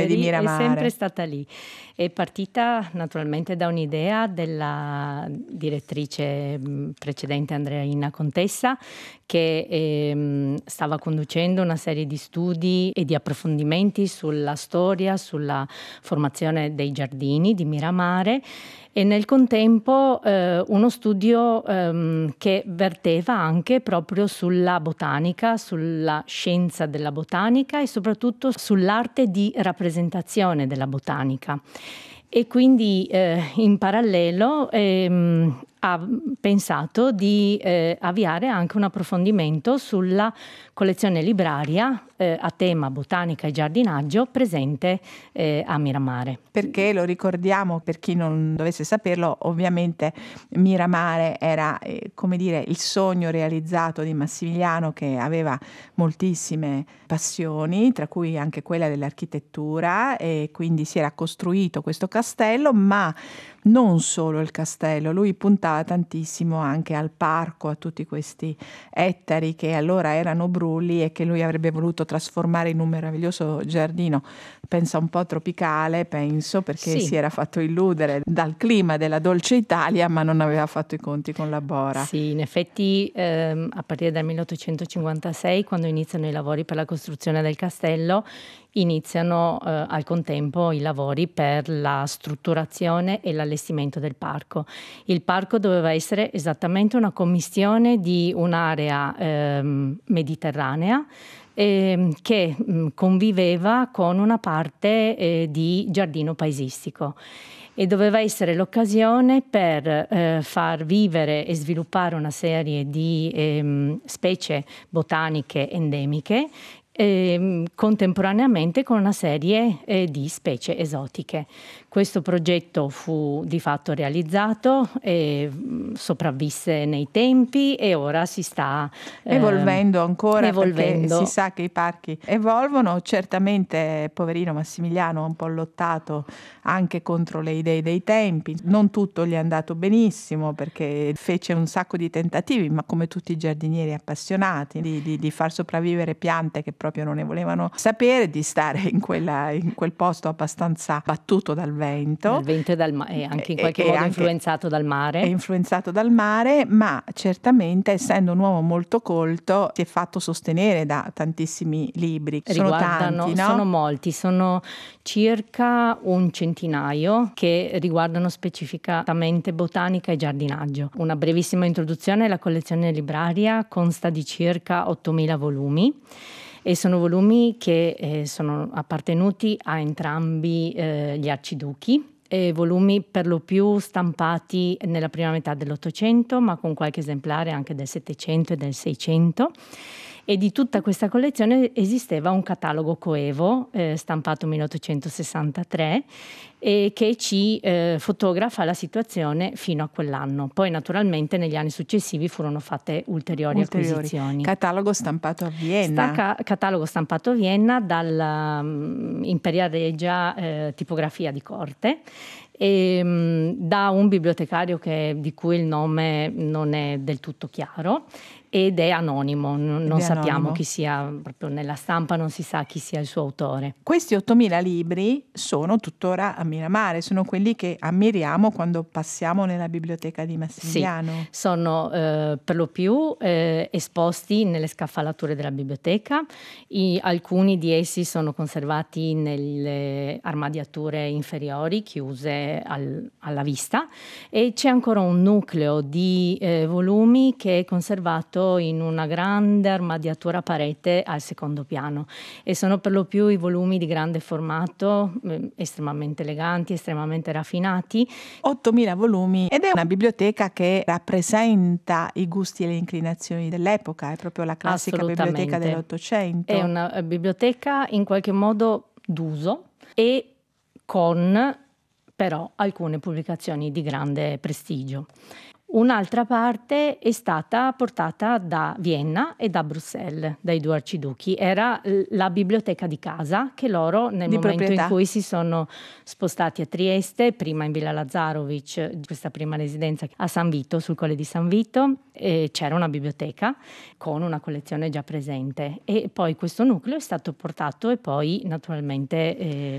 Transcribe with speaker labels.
Speaker 1: di Miramare.
Speaker 2: È sempre stata lì. È partita naturalmente da un'idea della direttrice precedente, Andreina Contessa, che stava conducendo una serie di studi e di approfondimenti sulla storia, sulla formazione dei giardini di Miramare, e nel contempo uno studio che verteva anche proprio sulla botanica, sulla scienza della botanica e soprattutto sull'arte di rappresentazione della botanica. E quindi in parallelo ha pensato di avviare anche un approfondimento sulla collezione libraria a tema botanica e giardinaggio presente a Miramare.
Speaker 1: Perché, lo ricordiamo per chi non dovesse saperlo, ovviamente Miramare era come dire il sogno realizzato di Massimiliano, che aveva moltissime passioni, tra cui anche quella dell'architettura, e quindi si era costruito questo castello, ma non solo il castello, lui puntava tantissimo anche al parco, a tutti questi ettari che allora erano brulli e che lui avrebbe voluto trasformare in un meraviglioso giardino, pensa un po' tropicale, penso, perché
Speaker 2: Sì.
Speaker 1: si era fatto illudere dal clima della dolce Italia, ma non aveva fatto i conti con la Bora.
Speaker 2: Sì, in effetti a partire dal 1856, quando iniziano i lavori per la costruzione del castello, iniziano al contempo i lavori per la strutturazione e l'allestimento del parco. Il parco doveva essere esattamente una commistione di un'area mediterranea che conviveva con una parte di giardino paesistico, e doveva essere l'occasione per far vivere e sviluppare una serie di specie botaniche endemiche, contemporaneamente con una serie di specie esotiche. Questo progetto fu di fatto realizzato e sopravvisse nei tempi, e ora si sta
Speaker 1: evolvendo ancora,
Speaker 2: evolvendo.
Speaker 1: Perché si sa che i parchi evolvono. Certamente poverino Massimiliano ha un po' lottato anche contro le idee dei tempi, non tutto gli è andato benissimo, perché fece un sacco di tentativi, ma come tutti i giardinieri appassionati, di far sopravvivere piante che proprio non ne volevano sapere, di stare in quel posto abbastanza battuto dal vento.
Speaker 2: Dal vento e anche in qualche modo influenzato dal mare.
Speaker 1: È influenzato dal mare, ma certamente, essendo un uomo molto colto, si è fatto sostenere da tantissimi libri. Sono tanti, no?
Speaker 2: Sono molti, sono circa un centinaio che riguardano specificatamente botanica e giardinaggio. Una brevissima introduzione: la collezione libraria consta di circa 8.000 volumi. E sono volumi che sono appartenuti a entrambi gli arciduchi, volumi per lo più stampati nella prima metà dell'Ottocento, ma con qualche esemplare anche del Settecento e del Seicento. E di tutta questa collezione esisteva un catalogo coevo stampato 1863 che ci fotografa la situazione fino a quell'anno. Poi naturalmente negli anni successivi furono fatte ulteriori acquisizioni.
Speaker 1: Catalogo stampato a Vienna.
Speaker 2: Catalogo stampato a Vienna dalla Imperial Regia Tipografia di Corte, da un bibliotecario di cui il nome non è del tutto chiaro, ed è anonimo, non sappiamo chi sia, proprio nella stampa non si sa chi sia il suo autore.
Speaker 1: Questi 8.000 libri sono tuttora a Miramare, sono quelli che ammiriamo quando passiamo nella biblioteca di Massimiliano.
Speaker 2: Sì, sono per lo più esposti nelle scaffalature della biblioteca, alcuni di essi sono conservati nelle armadiature inferiori chiuse alla vista, e c'è ancora un nucleo di volumi che è conservato in una grande armadiatura a parete al secondo piano, e sono per lo più i volumi di grande formato, estremamente eleganti, estremamente raffinati.
Speaker 1: 8.000 volumi, ed è una biblioteca che rappresenta i gusti e le inclinazioni dell'epoca, è proprio la classica biblioteca dell'Ottocento.
Speaker 2: È una biblioteca in qualche modo d'uso e con però alcune pubblicazioni di grande prestigio. Un'altra parte è stata portata da Vienna e da Bruxelles, dai due arciduchi. Era la biblioteca di casa che loro, nel momento in cui si sono spostati a Trieste, prima in Villa Lazzarovic, questa prima residenza a San Vito, sul Colle di San Vito, c'era una biblioteca con una collezione già presente, e poi questo nucleo è stato portato e poi naturalmente